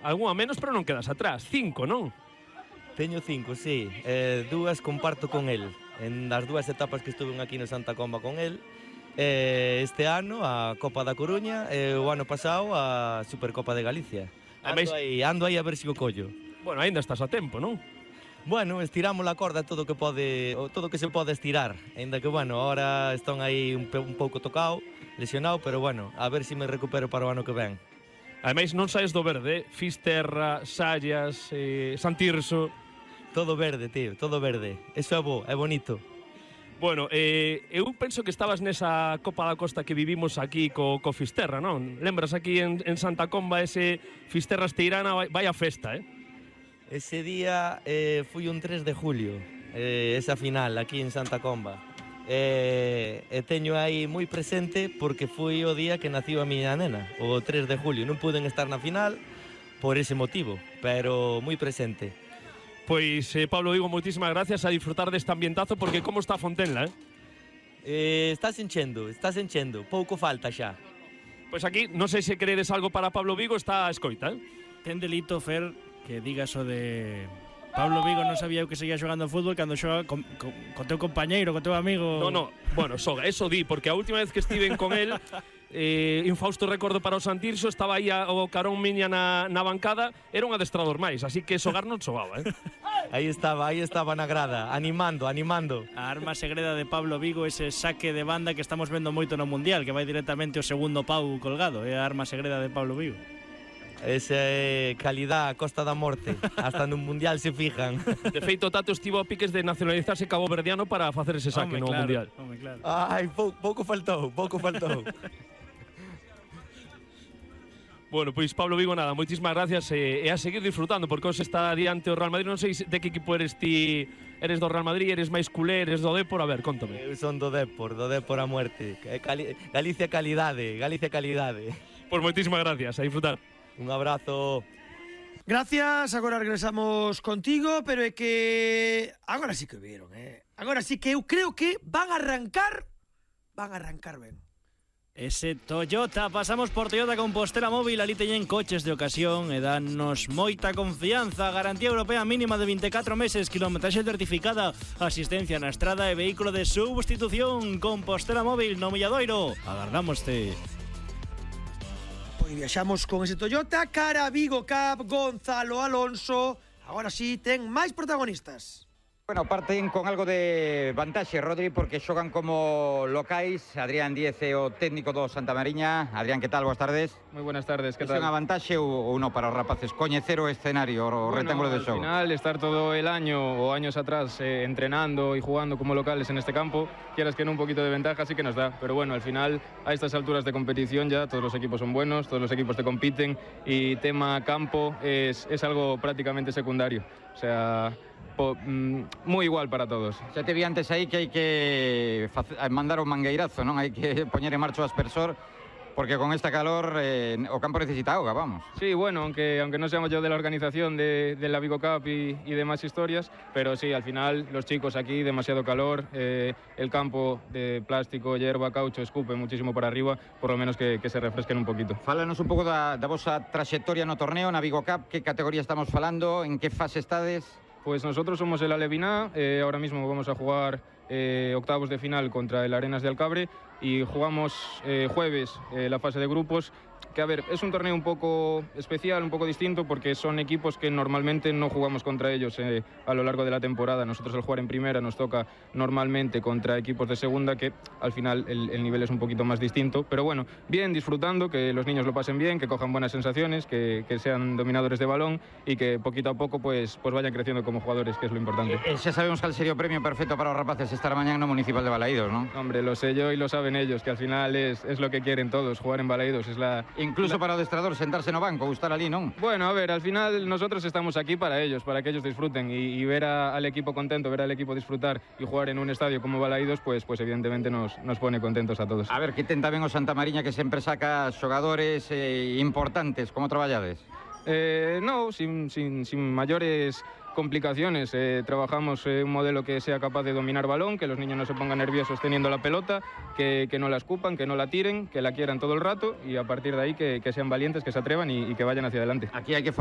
algunha menos, pero non quedas atrás. 5, non? Teño 5, sí. Dúas comparto con el. En as dúas etapas que estuve aquí no Santa Comba con el. Este ano a Copa da Coruña e o ano pasado a Supercopa de Galicia. Ando aí a ver se o collo. Bueno, aínda estás a tempo, non? Bueno, estiramos a corda todo o que se pode estirar. Ainda que, bueno, ahora están aí un pouco tocado, lesionado, pero bueno, a ver se me recupero para o ano que ven. Ademais, non saes do verde, Fisterra, Sallas, San Tirso. Todo verde, tío, todo verde. Eso é bo, é bonito. Bueno, eu penso que estabas nesa Copa da Costa que vivimos aquí co Fisterra, non? Lembras aquí en Santa Comba ese Fisterra Esteirana, vai a festa, Ese día fui un 3 de julio, esa final aquí en Santa Comba. Teño aí moi presente porque foi o día que nació a miña nena, o 3 de julio. Non puden estar na final por ese motivo, pero moi presente. Pois, Pablo Vigo, moitísimas gracias, a disfrutar deste ambientazo, porque como está a Fontenla, Estás enchendo, pouco falta xa. Pois aquí, non sei se queredes algo para Pablo Vigo, está a escoita, Ten delito, Fer, que digas o de Pablo Vigo non sabía que seguía xogando fútbol cando xoga con teu compañeiro, con teu amigo. No, bueno, soga, eso di, porque a última vez que estiven con el, infausto recordo para o San Tirso, estaba aí o carón miña na bancada, era un adestrador máis, así que xogar non xogaba, Aí estaba na grada, animando. A arma segreda de Pablo Vigo, ese saque de banda que estamos vendo moito no Mundial, que vai directamente o segundo pau colgado, é a arma segreda de Pablo Vigo. Esa é calidad a costa da morte. Hasta nun mundial se fijan. De feito, Tato estivo a piques de nacionalizarse caboverdiano para facer ese saque no mundial. Claro. Ai, pouco faltou. Bueno, pois Pablo Vigo, nada, moitísimas gracias e a seguir disfrutando, porque hoxe está diante o Real Madrid. Non sei de que equipo eres ti. Eres do Real Madrid, eres máis culé, eres do Depor? A ver, contame. Eu son do Depor a muerte. Galicia calidade. Pois moitísimas gracias, a disfrutar. Un abrazo. Gracias, agora regresamos contigo, pero é que agora sí que vieron, Agora sí que eu creo que van a arrancar ben. Ese Toyota, pasamos por Toyota Compostela Móvil, ali teñen coches de ocasión e dannos moita confianza, garantía europea mínima de 24 meses, kilometraxe certificada, asistencia na estrada e vehículo de substitución. Compostela Móvil no Milladoiro, agardámoste. Pois viaxamos con ese Toyota cara a Vigo Cup. Gonzalo Alonso agora sí ten máis protagonistas. Bueno, parten con algo de vantaxe, Rodri, porque xogan como locais. Adrián Díez é o técnico do Santa Mariña. Adrián, que tal? Boas tardes. Moi buenas tardes, que É tal? unha vantaxe ou non para os rapaces? Coñecer o escenario, o rectángulo de xogo. Al final, estar todo el año o años atrás entrenando y jugando como locales en este campo, quieras que no, un poquito de ventaja sí que nos da. Pero bueno, al final, a estas alturas de competición ya todos los equipos son buenos, todos los equipos te compiten y tema campo es algo prácticamente secundario. O sea, moi igual para todos. Xa te vi antes aí que hai que mandar o mangueirazo, non? Hai que poñer en marcha o aspersor, porque con esta calor o campo necesita auga, vamos. Sí, bueno, aunque no seamos yo de la organización de la Vigo Cup y demás historias, pero sí, al final los chicos aquí, demasiado calor, el campo de plástico, hierba, caucho, escupe muchísimo para arriba, por lo menos que se refresquen un poquito. Fálanos un pouco da vosa traxectoria no torneo, na Vigo Cup, que categoría estamos falando, en que fase estades? Pues nosotros somos el Aleviná, ahora mismo vamos a jugar octavos de final contra el Arenas de Alcabre y jugamos jueves la fase de grupos, que a ver, es un torneo un poco especial, un poco distinto, porque son equipos que normalmente no jugamos contra ellos a lo largo de la temporada. Nosotros al jugar en primera nos toca normalmente contra equipos de segunda, que al final el nivel es un poquito más distinto, pero bueno, bien, disfrutando, que los niños lo pasen bien, que cojan buenas sensaciones, que sean dominadores de balón y que poquito a poco pues vayan creciendo como jugadores, que es lo importante. Xa sabemos cal sería o premio perfecto para os rapaces estar mañán no Municipal de Balaídos, ¿no? Hombre, lo sé yo y lo saben ellos, que al final es lo que quieren todos, jugar en Balaídos, es la... Incluso para o adestrador sentarse no banco ou estar ali, non? Bueno, a ver, al final nosotros estamos aquí para ellos, para que ellos disfruten y ver al equipo contento, ver al equipo disfrutar y jugar en un estadio como Balaídos, pues evidentemente nos pone contentos a todos. A ver, que ten tamén o Santa Mariña, que sempre saca xogadores importantes. Como traballades? No, sin mayores complicaciones. Trabajamos un modelo que sea capaz de dominar balón, que los niños no se pongan nerviosos teniendo la pelota, que no la escupan, que no la tiren, que la quieran todo el rato y a partir de ahí que sean valientes, que se atrevan y que vayan hacia adelante. Aquí hai que